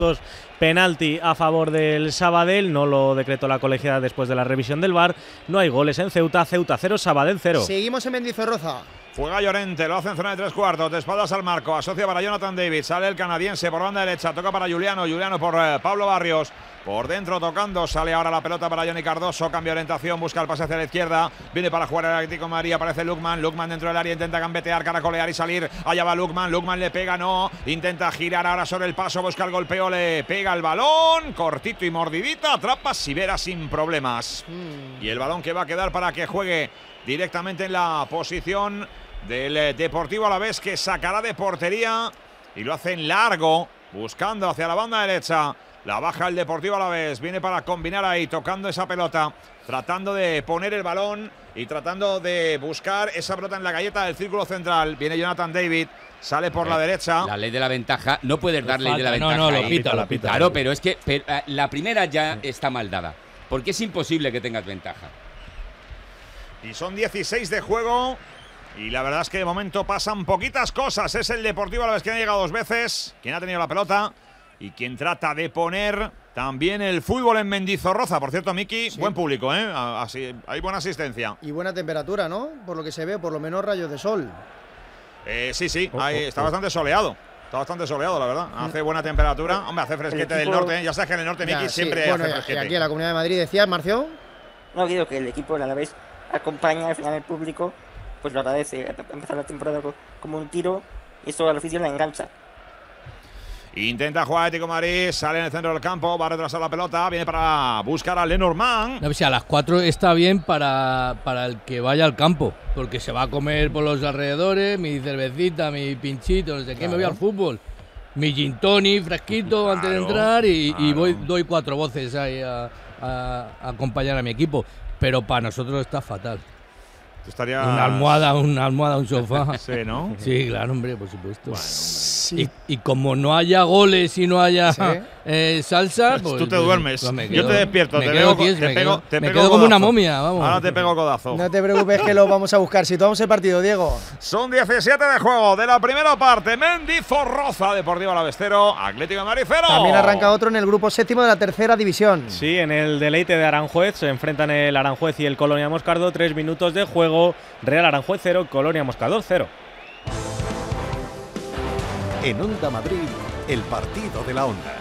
Penalti a favor del Sabadell, no lo decretó la colegiada después de la revisión del VAR. No hay goles en Ceuta, Ceuta 0, Sabadell 0. Seguimos en Mendizorroza. Juega Llorente, lo hace en zona de 3/4, de espaldas al marco, asocia para Jonathan David, sale el canadiense por banda derecha, toca para Juliano por Pablo Barrios, por dentro tocando, sale ahora la pelota para Johnny Cardoso, cambia de orientación, busca el pase hacia la izquierda, viene para jugar el Atlético de Madrid, aparece Lukman dentro del área, intenta gambetear, caracolear y salir, allá va Lukman le pega, no, intenta girar ahora sobre el paso, busca el golpeo, le pega el balón, cortito y mordidita, atrapa Sivera sin problemas. Y el balón que va a quedar para que juegue directamente en la posición del Deportivo Alavés, que sacará de portería y lo hace en largo, buscando hacia la banda derecha. La baja el Deportivo Alavés, viene para combinar ahí, tocando esa pelota, tratando de poner el balón y tratando de buscar esa pelota en la galleta del círculo central. Viene Jonathan David, sale por la derecha. La ley de la ventaja, no puedes dar ley de la ventaja. No, lo ahí. pita. Claro, pero es que la primera ya está mal dada, porque es imposible que tengas ventaja. Y son 16 de juego. Y la verdad es que de momento pasan poquitas cosas. Es el Deportivo Alavés quien ha llegado 2 veces, quien ha tenido la pelota y quien trata de poner también el fútbol en Mendizorroza. Por cierto, Miki, sí. Buen público, ¿eh? Así, hay buena asistencia. Y buena temperatura, ¿no? Por lo que se ve, por lo menos rayos de sol. Sí, está bastante soleado. Está bastante soleado, la verdad. Hace buena temperatura. Hombre, hace fresquete del norte. Ya sabes que en el norte, Miki, siempre hace fresquete. Aquí en la Comunidad de Madrid, ¿decías, Marcio? No, digo que el equipo del Alavés acompaña al final el público, pues lo agradece. Empezar la temporada como un tiro y eso a la afición la engancha. Intenta jugar Atlético de Madrid, sale en el centro del campo, va a retrasar la pelota, viene para buscar a Lenormand. No, o sea, a las 4 está bien para el que vaya al campo, porque se va a comer por los alrededores, mi cervecita, mi pinchito, no sé qué, me voy al fútbol. Mi gin tonic fresquito antes de entrar y doy 4 voces ahí a acompañar a mi equipo. Pero para nosotros está fatal. Estaría... Una almohada, un sofá. Sí, ¿no? Sí, claro, hombre, por supuesto. Bueno, sí. Y como no haya goles y no haya salsa, pues tú te duermes. Pues yo te despierto, te quedo como una momia, vamos. Ahora te pego codazo. No te preocupes que lo vamos a buscar. Situamos el partido, Diego. Son 17 de juego de la primera parte. Mendizorroza, Deportivo Alavés 0, Atlético de Madrid 0. También arranca otro en el grupo séptimo de la tercera división. Sí, en el Deleite de Aranjuez se enfrentan el Aranjuez y el Colonia Moscardó. 3 minutos de juego. Real Aranjuez 0, Colonia Moscardó 0. En Onda Madrid, el partido de la Onda.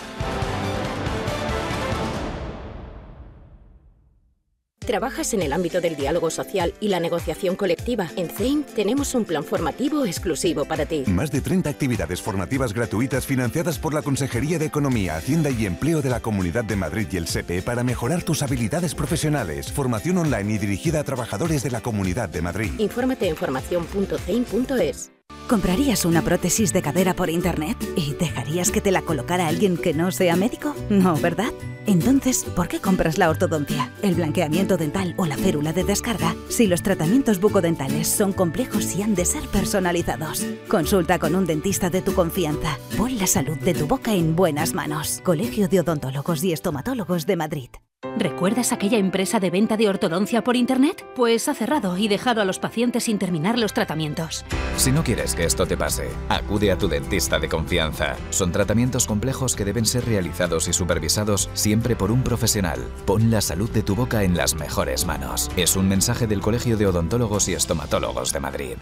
¿Trabajas en el ámbito del diálogo social y la negociación colectiva? En CEIM tenemos un plan formativo exclusivo para ti. Más de 30 actividades formativas gratuitas financiadas por la Consejería de Economía, Hacienda y Empleo de la Comunidad de Madrid y el SEPE para mejorar tus habilidades profesionales. Formación online y dirigida a trabajadores de la Comunidad de Madrid. Infórmate en formacion.ceim.es. ¿Comprarías una prótesis de cadera por internet y dejarías que te la colocara alguien que no sea médico? No, ¿verdad? Entonces, ¿por qué compras la ortodoncia, el blanqueamiento dental o la férula de descarga si los tratamientos bucodentales son complejos y han de ser personalizados? Consulta con un dentista de tu confianza. Pon la salud de tu boca en buenas manos. Colegio de Odontólogos y Estomatólogos de Madrid. ¿Recuerdas aquella empresa de venta de ortodoncia por internet? Pues ha cerrado y dejado a los pacientes sin terminar los tratamientos. Si no quieres que esto te pase, acude a tu dentista de confianza. Son tratamientos complejos que deben ser realizados y supervisados siempre por un profesional. Pon la salud de tu boca en las mejores manos. Es un mensaje del Colegio de Odontólogos y Estomatólogos de Madrid.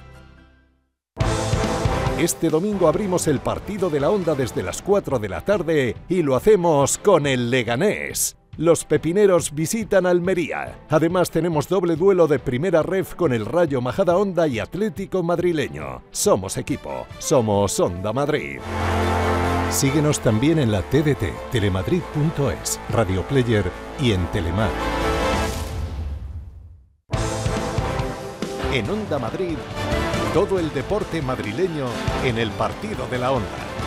Este domingo abrimos el partido de la Onda desde las 4 de la tarde y lo hacemos con el Leganés. Los pepineros visitan Almería. Además tenemos doble duelo de primera ref con el Rayo Majadahonda y Atlético madrileño. Somos equipo, somos Onda Madrid. Síguenos también en la TDT, telemadrid.es, Radio Player y en Telemar. En Onda Madrid, todo el deporte madrileño en el partido de la Onda.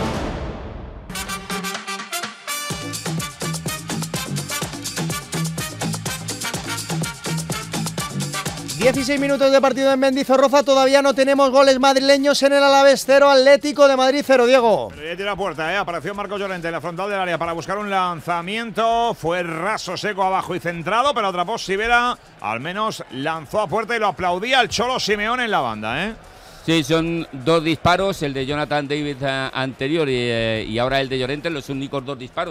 16 minutos de partido en Mendizorroza, todavía no tenemos goles madrileños en el Alavés 0, Atlético de Madrid 0, Diego. Tira la puerta, apareció Marcos Llorente en la frontal del área para buscar un lanzamiento, fue raso seco abajo y centrado, pero atrapó Sivera, al menos lanzó a puerta y lo aplaudía el Cholo Simeone en la banda, Sí, son 2 disparos, el de Jonathan David anterior y ahora el de Llorente, los únicos 2 disparos.